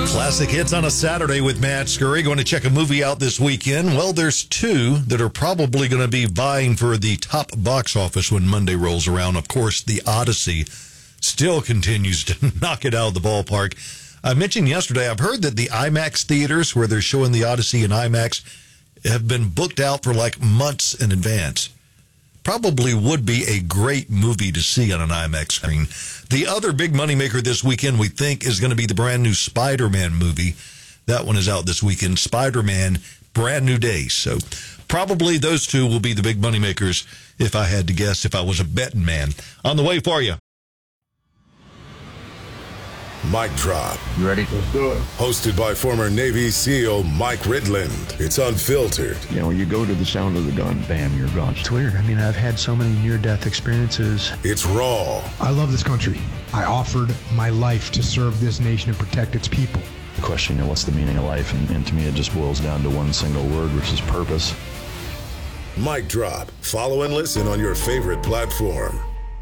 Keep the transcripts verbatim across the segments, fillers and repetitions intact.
Classic Hits on a Saturday with Matt Scurry. Going to check a movie out this weekend. Well, there's two that are probably going to be vying for the top box office when Monday rolls around. Of course, The Odyssey still continues to knock it out of the ballpark. I mentioned yesterday, I've heard that the IMAX theaters where they're showing The Odyssey in IMAX have been booked out for like months in advance. Probably would be a great movie to see on an IMAX screen. The other big moneymaker this weekend, we think, is going to be the brand new Spider-Man movie. That one is out this weekend. Spider-Man, Brand New Day. So probably those two will be the big moneymakers if I had to guess, if I was a betting man. On the way for you. Mic Drop. You ready? Let's do it. Hosted by former Navy SEAL Mike Ridland. It's unfiltered. You know, you go to the sound of the gun, bam, you're gone. It's weird. I mean, I've had so many near-death experiences. It's raw. I love this country. I offered my life to serve this nation and protect its people. The question, you know, what's the meaning of life? And, and to me, it just boils down to one single word, which is purpose. Mic Drop. Follow and listen on your favorite platform.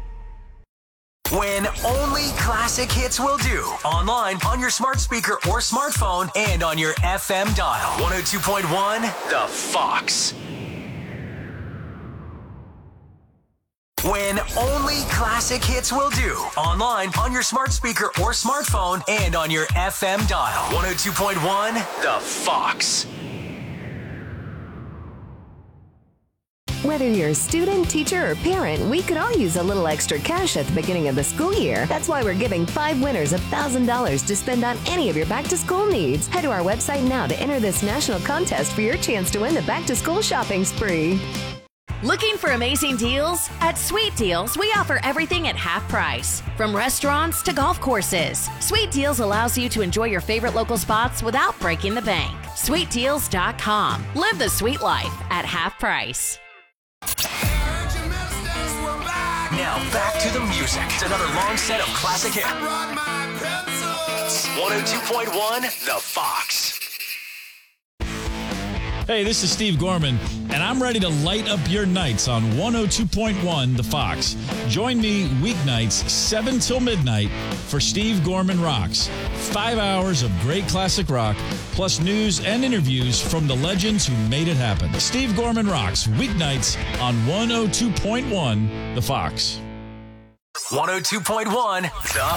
When only classic hits will do. Online, on your smart speaker or smartphone, and on your F M dial. one oh two point one, The Fox. When only classic hits will do. Online, on your smart speaker or smartphone, and on your F M dial. one oh two point one, The Fox. Whether you're a student, teacher, or parent, we could all use a little extra cash at the beginning of the school year. That's why we're giving five winners one thousand dollars to spend on any of your back-to-school needs. Head to our website now to enter this national contest for your chance to win the back-to-school shopping spree. Looking for amazing deals? At Sweet Deals, we offer everything at half price. From restaurants to golf courses, Sweet Deals allows you to enjoy your favorite local spots without breaking the bank. sweet deals dot com. Live the sweet life at half price. Now back to the music. It's another long set of classic hits. one oh two point one, The Fox. Hey, this is Steve Gorman, and I'm ready to light up your nights on one oh two point one The Fox. Join me weeknights, seven till midnight, for Steve Gorman Rocks. Five hours of great classic rock, plus news and interviews from the legends who made it happen. Steve Gorman Rocks, weeknights on one oh two point one The Fox. one oh two point one, The